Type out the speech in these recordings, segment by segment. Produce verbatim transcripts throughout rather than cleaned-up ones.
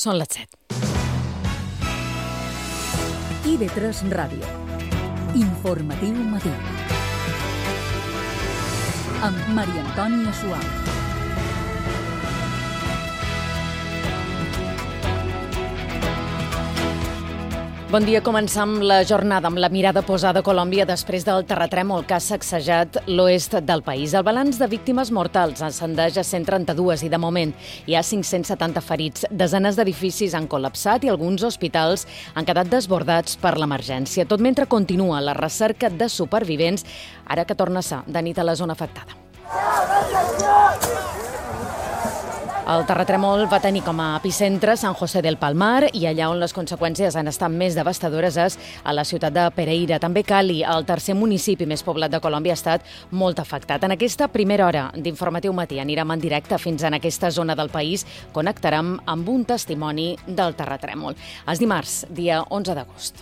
Són les set. I V tres Ràdio. Informatiu matí. Amb Maria Antònia Suau. Bon dia, començam la jornada amb la mirada posada a Colòmbia després del terratrèmol que ha sacsejat l'oest del país. El balanç de víctimes mortals ascendeix a cent trenta-dos i, de moment, hi ha cinc-cents setanta ferits. Desenes d'edificis han col·lapsat i alguns hospitals han quedat desbordats per l'emergència. Tot mentre continua la recerca de supervivents, ara que torna a ser de nit a la zona afectada. El terratrèmol va tenir com a epicentre San José del Palmar i allà on les conseqüències han estat més devastadores és a la ciutat de Pereira. També Cali, el tercer municipi més poblat de Colòmbia, ha estat molt afectat. En aquesta primera hora d'Informatiu Matí anirem en directe fins en aquesta zona del país. Connectarem amb un testimoni del terratrèmol. És dimarts, dia onze d'agost.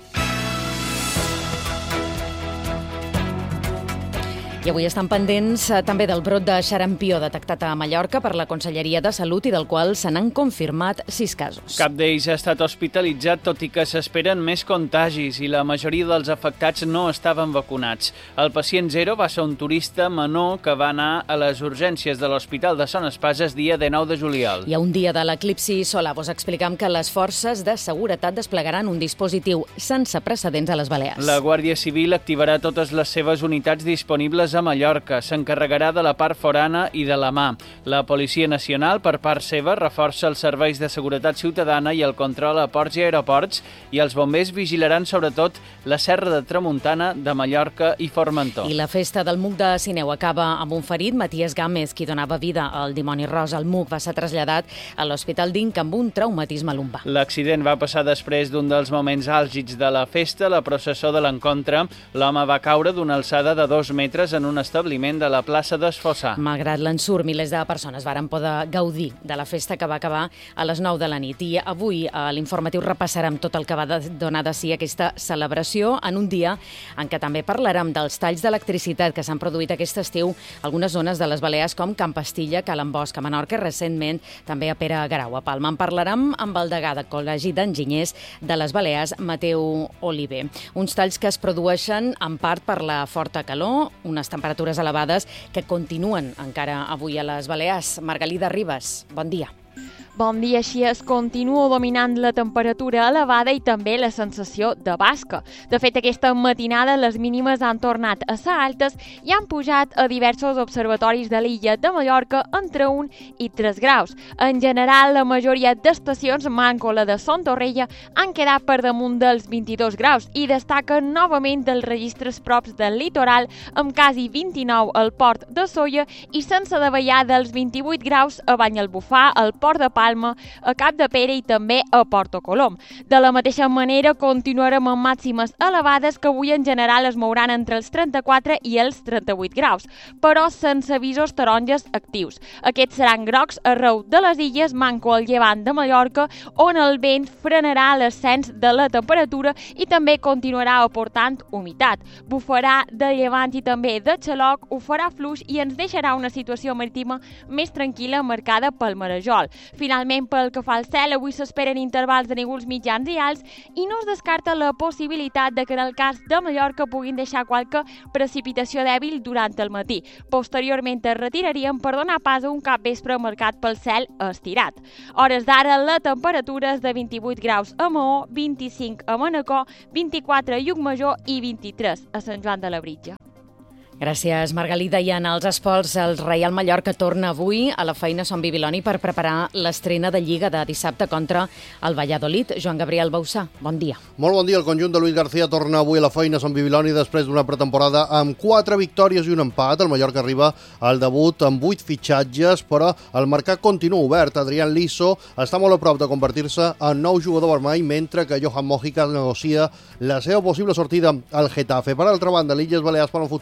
I avui estan pendents eh, també del brot de xarampió detectat a Mallorca per la Conselleria de Salut i del qual se n'han confirmat sis casos. Cap d'ells ha estat hospitalitzat, tot i que s'esperen més contagis i la majoria dels afectats no estaven vacunats. El pacient zero va ser un turista menor que va anar a les urgències de l'Hospital de Son Espases dia dinou de juliol. I a un dia de l'eclipsi solar vos explicam que les forces de seguretat desplegaran un dispositiu sense precedents a les Balears. La Guàrdia Civil activarà totes les seves unitats disponibles a Mallorca. S'encarregarà de la part forana i de la mà. La Policia Nacional, per part seva, reforça els serveis de seguretat ciutadana i el control a ports i aeroports, i els bombers vigilaran sobretot la Serra de Tramuntana, de Mallorca i Formentor. I la festa del Muc de Sineu acaba amb un ferit. Matías Gámez, qui donava vida al dimoni rosa al Muc, va ser traslladat a l'Hospital d'Inca amb un traumatisme lumbar. L'accident va passar després d'un dels moments àlgids de la festa, la processó de l'encontre. L'home va caure d'una alçada de dos metres en un establiment de la plaça d'Esfossà. Malgrat l'ensurt, milers de persones varen poder gaudir de la festa que va acabar a les nou de la nit. I avui a l'informatiu repassarem tot el que va donar de si aquesta celebració en un dia en què també parlarem dels talls d'electricitat que s'han produït aquest estiu a algunes zones de les Balears com Can Pastilla, Cala Bosch, a Menorca, recentment també a Pere Garau, a Palma. En parlarem amb el degà del Col·legi d'Enginyers de les Balears, Mateu Oliver. Uns talls que es produeixen en part per la forta calor, unes temperatures elevades que continuen encara avui a les Balears. Margalida Ribas, bon dia. Bon dia, així es continua dominant la temperatura elevada i també la sensació de basca. De fet, aquesta matinada les mínimes han tornat a ser altes i han pujat a diversos observatoris de l'illa de Mallorca entre un i tres graus. En general, la majoria d'estacions, manco la de Son Torrella, han quedat per damunt dels vint-i-dos graus i destaquen novament els registres props del litoral amb quasi vint-i-nou al port de Sóller i sense davallar dels vint-i-vuit graus a Banyalbufar, al port de Palma, a Capdepera i també a Porto Colom. De la mateixa manera, continuarem amb màximes elevades que avui en general es mouran entre els trenta-quatre i els trenta-vuit graus, però sense avisos taronges actius. Aquests seran grocs arreu de les illes, manco al llevant de Mallorca, on el vent frenarà l'ascens de la temperatura i també continuarà aportant humitat. Bufarà de llevant i també de xaloc, ho farà fluix i ens deixarà una situació marítima més tranquil·la marcada pel marejol. Finalment, pel que fa al cel, avui s'esperen intervals de núvols mitjans i alts i no es descarta la possibilitat de que en el cas de Mallorca puguin deixar qualque precipitació dèbil durant el matí. Posteriorment es retirarien per donar pas a un capvespre marcat pel cel estirat. Hores d'ara, la temperatura és de vint-i-vuit graus a Maó, vint-i-cinc a Manacor, vint-i-quatre a Llucmajor i vint-i-tres a Sant Joan de Labritja. Gràcies, Margalida. I en els esports, el Reial Mallorca torna avui a la feina Son Bibiloni per preparar l'estrena de Lliga de dissabte contra el Valladolid. Joan Gabriel Bausà, bon dia. Molt bon dia. El conjunt de Luis García torna avui a la feina Son Bibiloni després d'una pretemporada amb quatre victòries i un empat. El Mallorca arriba al debut amb vuit fitxatges, però el mercat continua obert. Adrián Liso està molt a prop de convertir-se en nou jugador vermell, mentre que Johan Mojica negocia la seva possible sortida al Getafe. Per altra banda, l'Illes Balears per al futsal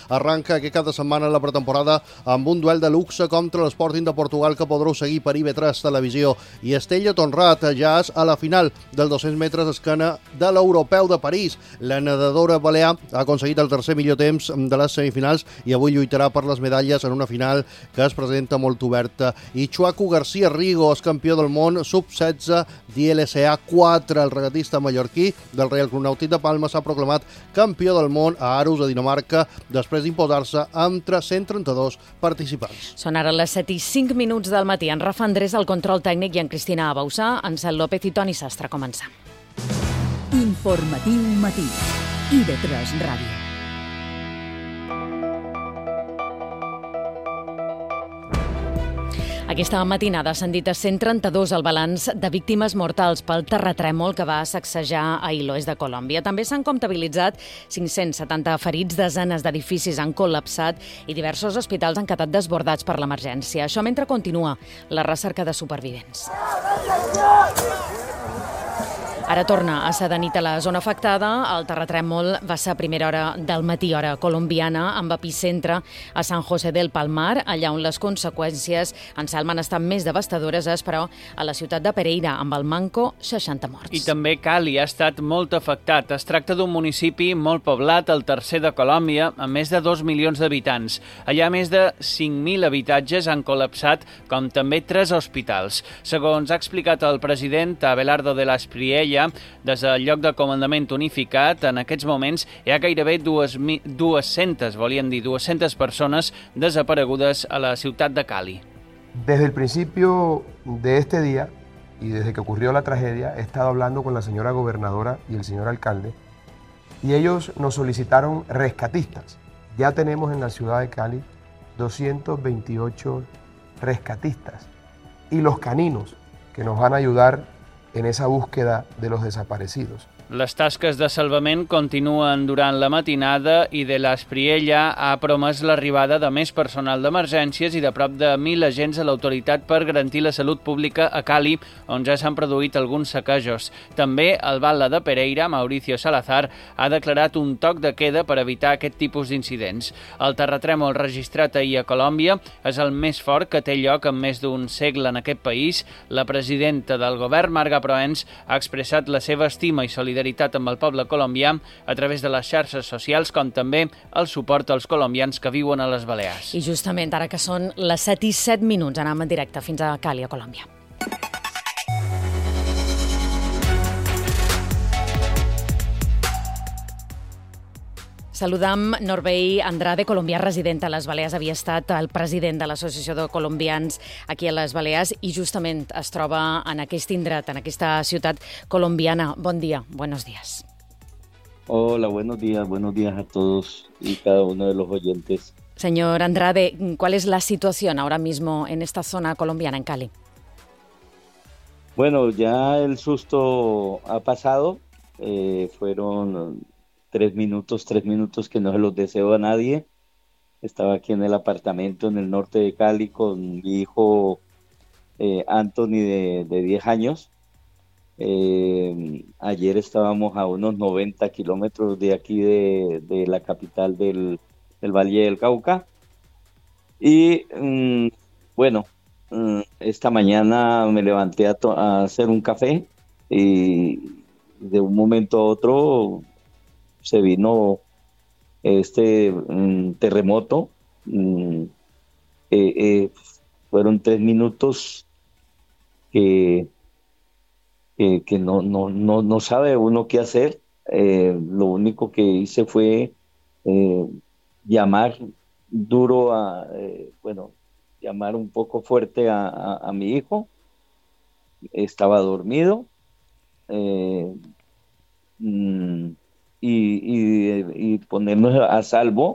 arranca aquest cap de setmana la pretemporada amb un duel de luxe contra l'Sporting de Portugal que podreu seguir per I V tres Televisió. I Estella Tonrat ja és a la final del dos-cents metres escana de l'Europeu de París. La nedadora balear ha aconseguit el tercer millor temps de les semifinals i avui lluitarà per les medalles en una final que es presenta molt oberta. I Chuaco García Rigo és campió del món sub setze d'I L C A quatre. El regatista mallorquí del Reial Club Nàutic de Palma s'ha proclamat campió del món a Aarhus, a Dinamarca, després d'imposar-se entre cent trenta-dos participants. Són ara les set i cinc minuts del matí. En Rafa Andrés, el control tècnic, i en Cristina Abausà, en Cel López i Toni Sastre. Comencem. Informatiu matí. I V tres Ràdio. Aquesta matinada s'han dit a cent trenta-dos el balanç de víctimes mortals pel terratrèmol que va sacsejar ahir l'oest de Colòmbia. També s'han comptabilitzat cinc-cents setanta ferits, desenes d'edificis han col·lapsat i diversos hospitals han quedat desbordats per l'emergència. Això mentre continua la recerca de supervivents. Ara torna a ser de nit a la zona afectada. El terratrèmol va ser a primera hora del matí, hora colombiana, amb epicentre a San José del Palmar, allà on les conseqüències en Salma han estat més devastadores, és, però, a la ciutat de Pereira, amb el manco seixanta morts. I també Cali ha estat molt afectat. Es tracta d'un municipi molt poblat, el tercer de Colòmbia, amb més de dos milions d'habitants. Allà més de cinc mil habitatges han col·lapsat, com també tres hospitals. Segons ha explicat el president Abelardo de la Espriella, des del lloc de comandament unificat, en aquests moments hi ha gairebé dues-centes, volíem dir, dues-centes persones desaparegudes a la ciutat de Cali. Desde el principio de este día y desde que ocurrió la tragedia, he estado hablando con la señora gobernadora y el señor alcalde y ellos nos solicitaron rescatistas. Ya tenemos en la ciudad de Cali doscientos veintiocho rescatistas y los caninos que nos van a ayudar en esa búsqueda de los desaparecidos. Les tasques de salvament continuen durant la matinada i de l'Espriella ha promès l'arribada de més personal d'emergències i de prop de mil agents a l'autoritat per garantir la salut pública a Cali, on ja s'han produït alguns saquejos. També el batlle de Pereira, Mauricio Salazar, ha declarat un toc de queda per evitar aquest tipus d'incidents. El terratrèmol registrat ahir a Colòmbia és el més fort que té lloc en més d'un segle en aquest país. La presidenta del govern, Marga Proens, ha expressat la seva estima i solidaritat amb el poble colombià a través de les xarxes socials, com també el suport als colombians que viuen a les Balears. I justament ara que són les set i set minuts, anem en directe fins a Cali, a Colòmbia. Saludam Norbey Andrade, colombià resident a les Balears. Havia estat el president de l'Associació de Colombians aquí a les Balears i justament es troba en aquest indret, en aquesta ciutat colombiana. Bon dia, buenos días. Hola, buenos días, buenos días a todos y cada uno de los oyentes. Señor Andrade, ¿cuál es la situación ahora mismo en esta zona colombiana, en Cali? Bueno, ya el susto ha pasado, eh, fueron tres minutos, tres minutos que no se los deseo a nadie. Estaba aquí en el apartamento en el norte de Cali con mi hijo eh, Anthony de, de diez años. Eh, ayer estábamos a unos noventa kilómetros de aquí de, de la capital del, del Valle del Cauca. Y mm, bueno, mm, esta mañana me levanté a, to- a hacer un café y de un momento a otro se vino este um, terremoto. Um, eh, eh, fueron tres minutos que, que, que no, no, no, no sabe uno qué hacer. Eh, lo único que hice fue eh, llamar duro a, eh, bueno, llamar un poco fuerte a, a, a mi hijo. Estaba dormido. Eh, mm, Y, y, y ponernos a salvo